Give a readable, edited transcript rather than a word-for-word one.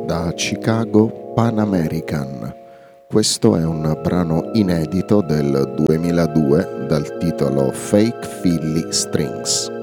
da Chicago Pan American. Questo è un brano inedito del 2002 dal titolo Fake Philly Strings.